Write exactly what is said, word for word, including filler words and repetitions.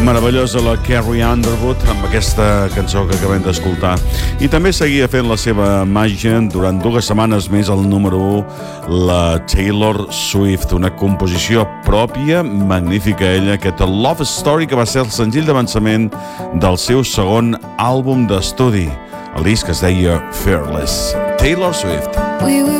Meravellosa la Carrie Underwood amb aquesta cançó que acabem d'escoltar. I també seguia fent la seva màgia durant dues setmanes més al número u, la Taylor Swift, una composició pròpia, magnífica ella, aquest Love Story, que va ser el senzill d'avançament del seu segon àlbum d'estudi. El disc es deia Fearless. Taylor Swift. We were